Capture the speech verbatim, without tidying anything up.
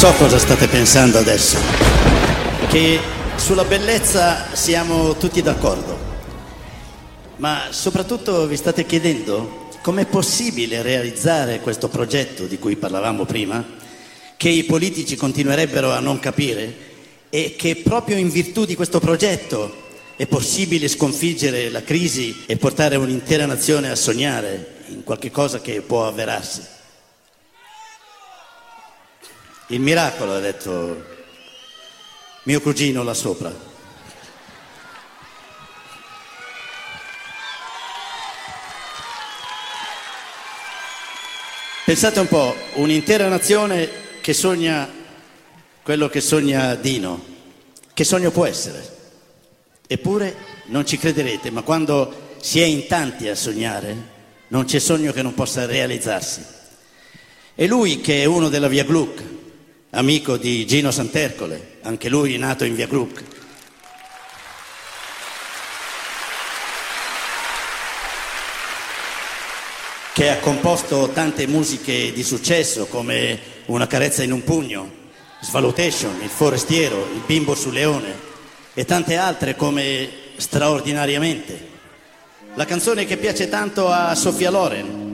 So cosa state pensando adesso, che sulla bellezza siamo tutti d'accordo, ma soprattutto vi state chiedendo com'è possibile realizzare questo progetto di cui parlavamo prima, che i politici continuerebbero a non capire, e che proprio in virtù di questo progetto è possibile sconfiggere la crisi e portare un'intera nazione a sognare in qualche cosa che può avverarsi. Il miracolo, ha detto mio cugino là sopra. Pensate un po', un'intera nazione che sogna quello che sogna Dino. Che sogno può essere? Eppure non ci crederete, ma quando si è in tanti a sognare, non c'è sogno che non possa realizzarsi. E lui, che è uno della Via Gluck, amico di Gino Santercole, anche lui nato in Via Gluck, che ha composto tante musiche di successo come Una carezza in un pugno, Svalutation, Il forestiero, Il bimbo sul leone e tante altre come Straordinariamente. La canzone che piace tanto a Sofia Loren,